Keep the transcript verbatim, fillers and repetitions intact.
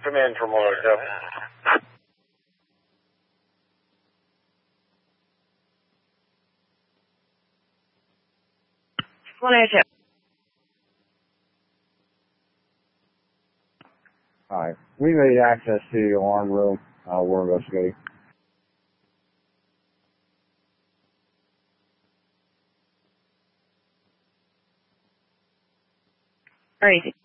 Come in for more, so. one oh two. Alright. We made access to the alarm room. Uh, we're investigating. Crazy.